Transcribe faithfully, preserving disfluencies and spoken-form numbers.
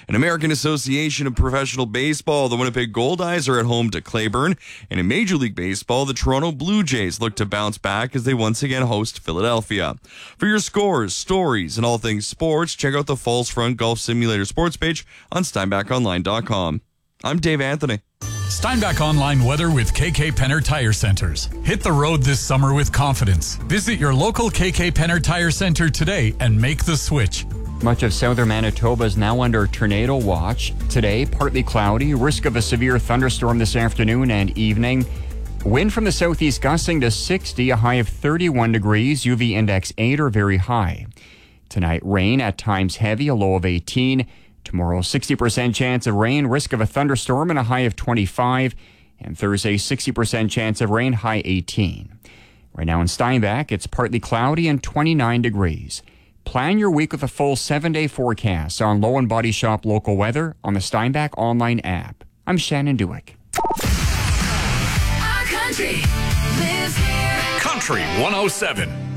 An American Association of Professional Baseball, the Winnipeg Goldeyes are at home to Claiborne. And in Major League Baseball, the Toronto Blue Jays look to bounce back as they once again host Philadelphia. For your scores, stories, and all things sports, check out the Falls Front Golf Simulator sports page on steinbach online dot com. I'm Dave Anthony. Steinbach Online weather with K K Penner Tire Centers. Hit the road this summer with confidence. Visit your local K K Penner Tire Center today and make the switch. Much of southern Manitoba is now under tornado watch. Today, partly cloudy, risk of a severe thunderstorm this afternoon and evening. Wind from the southeast gusting to sixty, a high of thirty-one degrees, U V index eight or very high. Tonight, rain, at times heavy, a low of eighteen. Tomorrow, sixty percent chance of rain, risk of a thunderstorm, and a high of twenty-five. And Thursday, sixty percent chance of rain, high eighteen. Right now in Steinbach, it's partly cloudy and twenty-nine degrees. Plan your week with a full seven-day forecast on Low and Body Shop local weather on the Steinbach online app. I'm Shannon Dewick. Our country lives here. Country one oh seven.